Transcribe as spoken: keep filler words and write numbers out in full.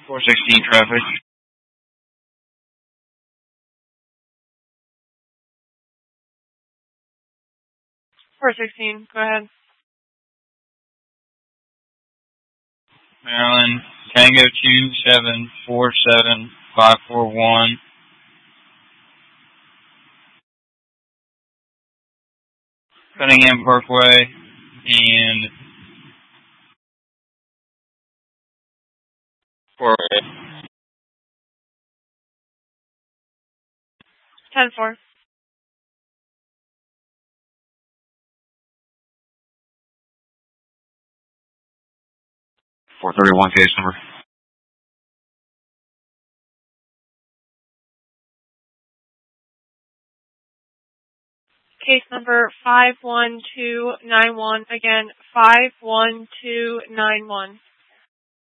four sixteen traffic. four sixteen, go ahead. Maryland, Tango two seven four seven five four one. Cunningham Parkway and four ten four. four thirty-one case number. Case number five one two nine one. Again, five one two nine one.